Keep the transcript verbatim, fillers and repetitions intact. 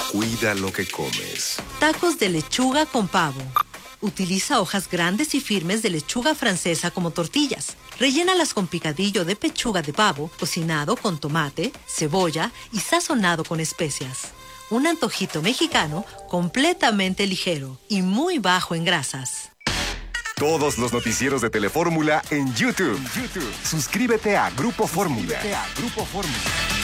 Cuida lo que comes. Tacos de lechuga con pavo. Utiliza hojas grandes y firmes de lechuga francesa como tortillas. Rellénalas con picadillo de pechuga de pavo, cocinado con tomate, cebolla y sazonado con especias. Un antojito mexicano completamente ligero y muy bajo en grasas. Todos los noticieros de Telefórmula en YouTube. YouTube. Suscríbete a Grupo Fórmula. Grupo Fórmula.